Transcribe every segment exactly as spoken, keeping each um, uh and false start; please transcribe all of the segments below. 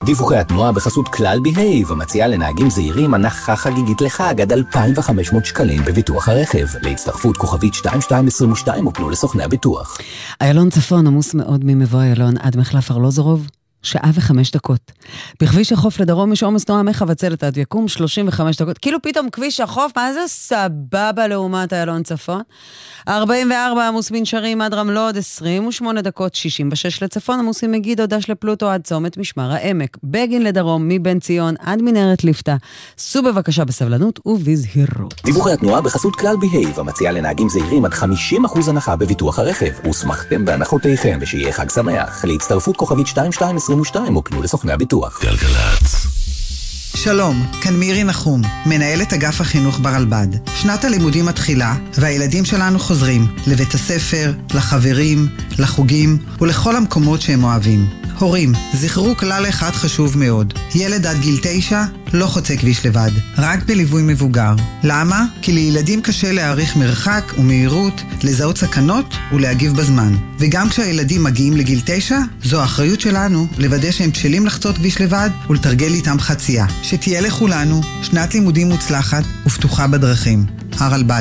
דיווחי התנועה בחסות כלל בהייב, המציעה לנהגים זהירים הנחה חגיגית לחג עד אלפיים וחמש מאות שקלים בביטוח הרכב. להצטרפות כוכבית שתיים שתיים עשרים ושתיים ופנו לסוכני הביטוח. איילון צפון עמוס מאוד ממבוא איילון עד מחלף ארלוזורוב. שעה וחמש דקות. בכביש החוף לדרום יש עומס תנועה מחבצלת עד יקום שלושים וחמש דקות. כאילו פתאום כביש החוף, מה זה סבבה לעומת איילון צפון? ארבעים וארבע עמוס מנשרים עד רמלוד, עשרים ושמונה דקות, שישים ושש לצפון, עמוסים מגידו דש לפלוטו עד צומת משמר העמק. בגין לדרום מבן ציון עד מנהרת ליפתא. סעו בבקשה בסבלנות ובזהירות. דיווחי התנועה בחסות כלל בהייב, המציעה לנהגים זהירים עד חמישים אחוז הנחה בביטוח הרכב. וסמכתם בהנחותיכם ושיהיה חג שמח. להצטרפות כוכבית שתיים שתיים עשרים ושתיים ופנו לסוכני הביטוח. גלגלצ. שלום, כאן מירי נחום, מנהלת אגף החינוך ברלב"ד. שנת הלימודים מתחילה, והילדים שלנו חוזרים לבית הספר, לחברים, לחוגים ולכל המקומות שהם אוהבים. הורים, זכרו כלל אחד חשוב מאוד. ילד עד גיל תשע לא חוצה כביש לבד, רק בליווי מבוגר. למה? כי לילדים קשה להעריך מרחק ומהירות, לזהות סכנות ולהגיב בזמן. וגם כשהילדים מגיעים לגיל תשע, זו האחריות שלנו לוודא שהם בשלים לחצות כביש לבד ולתרגל איתם חצייה. שתהיה לכולנו שנת לימודים מוצלחת ופתוחה בדרכים. הרלב"ד.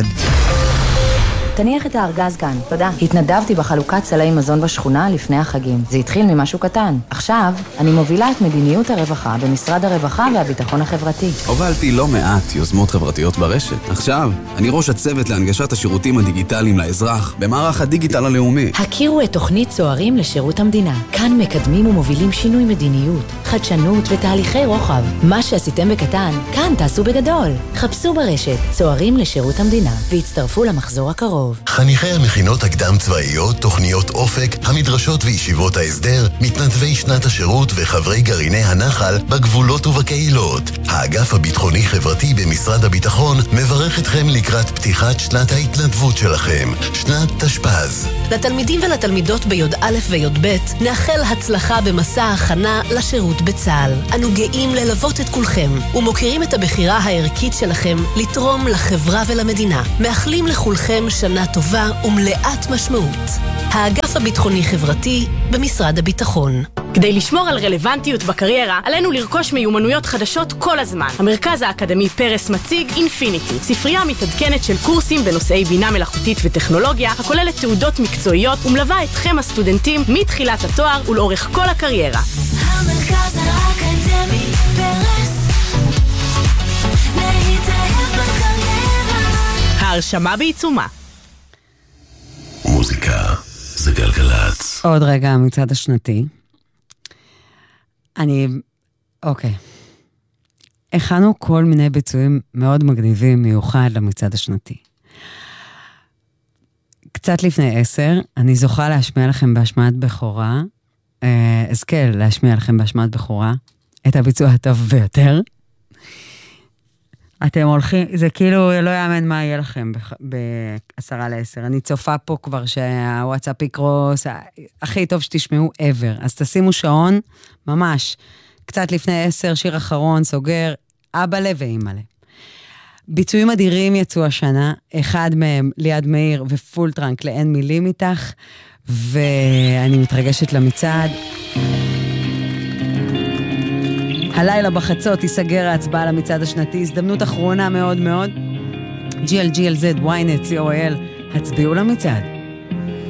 תניח את הארגז כאן, תודה. התנדבתי בחלוקת סלי מזון בשכונה לפני החגים. זה התחיל ממשהו קטן. עכשיו, אני מובילה את מדיניות הרווחה במשרד הרווחה והביטחון החברתי. הובלתי לא מעט יוזמות חברתיות ברשת. עכשיו, אני ראש הצוות להנגשת השירותים הדיגיטליים לאזרח במערך הדיגיטל הלאומי. הכירו את תוכנית צוערים לשירות המדינה. כאן מקדמים ומובילים שינוי מדיניות, חדשנות ותהליכי רוחב. מה שעשיתם בקטן, כאן תעשו בגדול. חפשו ברשת צוערים לשירות המדינה והצטרפו למחזור הקרוב. חניכי המכינות הקדם צבאיות, תוכניות אופק, המדרשות וישיבות ההסדר, מתנדבי שנת השירות וחברי גרעיני הנחל בגבולות ובקהילות. האגף הביטחוני חברתי במשרד הביטחון מברך אתכם לקראת פתיחת שנת ההתנדבות שלכם, שנת תשפ"ז. לתלמידים ולתלמידות ביוד א' ויוד ב' נאחל הצלחה במסע ההכנה לשירות בצה"ל. אנו גאים ללוות את כולכם ומוכירים את הבחירה הערכית שלכם לתרום לחברה ולמדינה. מאחלים לכולכם שנה טובה ומלאת משמעות. האגף הביטחוני חברתי במשרד הביטחון. כדי לשמור על רלוונטיות בקריירה, עלינו לרכוש מיומנויות חדשות כל הזמן. המרכז האקדמי פרס מציג אינפיניטי, ספרייה מתעדכנת של קורסים בנושאי בינה מלאכותית וטכנולוגיה, הכוללת תעודות מקצועיות ומלווה אתכם הסטודנטים מתחילת התואר ולאורך כל הקריירה. המרכז האקדמי פרס, להתאהב בקריירה. ההרשמה בעיצומה. מוזיקה זה גלגלצ. עוד רגע המצעד השנתי. אני, אוקיי. הכנו כל מיני ביצועים מאוד מגניבים מיוחד למצעד השנתי. קצת לפני עשר, אני זוכה להשמיע לכם בהשמעת בכורה, אזכה להשמיע לכם בהשמעת בכורה, את הביצוע הטוב ביותר. אתם הולכים, זה כאילו לא יאמן מה יהיה לכם בעשרה לעשר. אני צופה פה כבר שהוואטסאפ יקרוס, הכי טוב שתשמעו ever. אז תשימו שעון, ממש, קצת לפני עשר, שיר אחרון, סוגר, אבא לב ואימא לב. ביצועים אדירים יצאו השנה, אחד מהם ליד מאיר ופול טרנק לאין מילים איתך, ואני מתרגשת למצעד. הלילה בחצות ייסגר ההצבעה למצעד השנתי, הזדמנות אחרונה מאוד מאוד. ג'י אל ג'י אל זד, וויינט, סי או אל, הצביעו למצעד.